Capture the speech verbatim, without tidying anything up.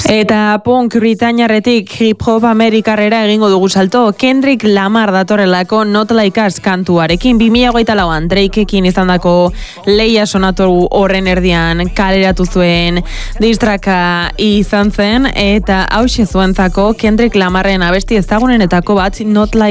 Eta punk britainiarretik hip hop amerikarrera egingo dugu salto. Kendrick Lamar datorrelako Not Like Us kantuarekin bi mila hogeita lauan Drakeekin izandako leia sonatu horren erdian kaleratu zuen distraka izan zen, eta hauxe zuentzako Kendrick Lamarren abesti ezagunenetako bat Not Like